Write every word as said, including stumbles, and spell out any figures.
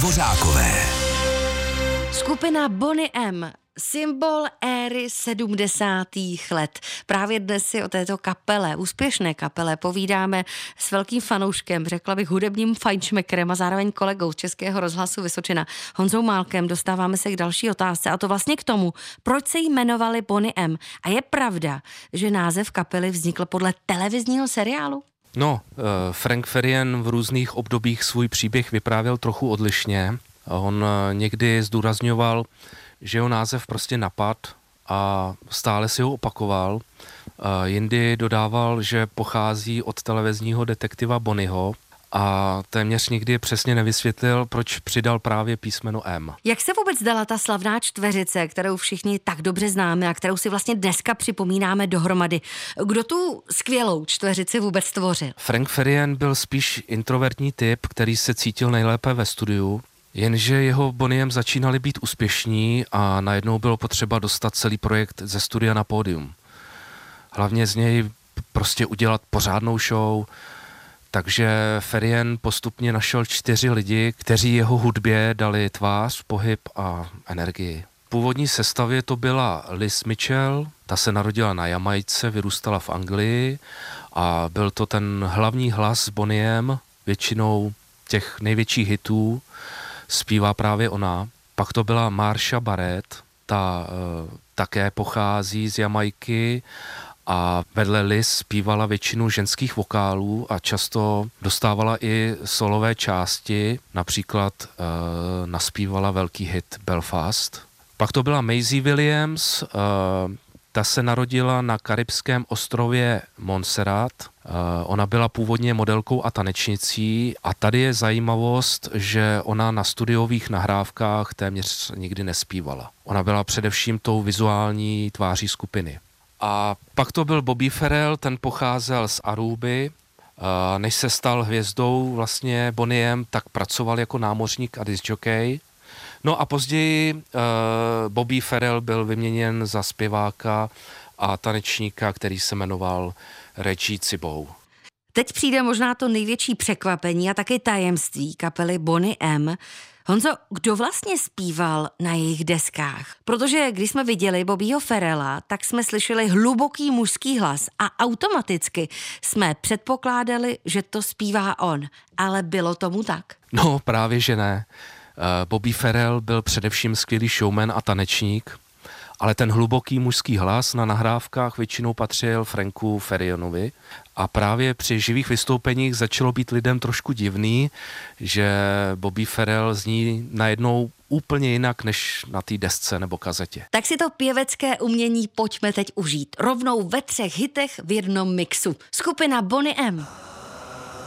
Dvořákové. Skupina Boney M, symbol éry sedmdesátých let. Právě dnes si o této kapele, úspěšné kapele, povídáme s velkým fanouškem, řekla bych hudebním fajnšmekrem a zároveň kolegou z Českého rozhlasu Vysočina, Honzou Málkem. Dostáváme se k další otázce, a to vlastně k tomu, proč se jmenovali Boney M. A je pravda, že název kapely vznikl podle televizního seriálu? No, Frank Farian v různých obdobích svůj příběh vyprávěl trochu odlišně. On někdy zdůrazňoval, že jeho název prostě napad a stále si ho opakoval. Jindy dodával, že pochází od televizního detektiva Boneyho a téměř nikdy přesně nevysvětlil, proč přidal právě písmeno M. Jak se vůbec dala ta slavná čtveřice, kterou všichni tak dobře známe a kterou si vlastně dneska připomínáme dohromady? Kdo tu skvělou čtveřici vůbec tvořil? Frank Farian byl spíš introvertní typ, který se cítil nejlépe ve studiu, jenže jeho Boney M začínali být úspěšní a najednou bylo potřeba dostat celý projekt ze studia na pódium. Hlavně z něj prostě udělat pořádnou show, takže Farian postupně našel čtyři lidi, kteří jeho hudbě dali tvář, pohyb a energii. V původní sestavě to byla Liz Mitchell, ta se narodila na Jamajce, vyrůstala v Anglii a byl to ten hlavní hlas Boney M, většinou těch největších hitů zpívá právě ona. Pak to byla Marsha Barrett, ta e, také pochází z Jamajky a vedle Liz zpívala většinu ženských vokálů a často dostávala i solové části, například e, naspívala velký hit Belfast. Pak to byla Maisie Williams, e, ta se narodila na karibském ostrově Montserrat. E, ona byla původně modelkou a tanečnicí a tady je zajímavost, že ona na studiových nahrávkách téměř nikdy nespívala. Ona byla především tou vizuální tváří skupiny. A pak to byl Bobby Farrell, ten pocházel z Aruby. Než se stal hvězdou vlastně Boney M, tak pracoval jako námořník a discjockey. No a později uh, Bobby Farrell byl vyměněn za zpěváka a tanečníka, který se jmenoval Reggie Cibou. Teď přijde možná to největší překvapení a taky tajemství kapely Boney M. Honzo, kdo vlastně zpíval na jejich deskách? Protože když jsme viděli Bobbyho Farrella, tak jsme slyšeli hluboký mužský hlas a automaticky jsme předpokládali, že to zpívá on. Ale bylo tomu tak? No právě, že ne. Bobby Farrell byl především skvělý showman a tanečník, ale ten hluboký mužský hlas na nahrávkách většinou patřil Franku Farianovi a právě při živých vystoupeních začalo být lidem trošku divný, že Bobby Farrell zní najednou úplně jinak než na té desce nebo kazetě. Tak si to pěvecké umění pojďme teď užít. Rovnou ve třech hitech v jednom mixu. Skupina Boney M.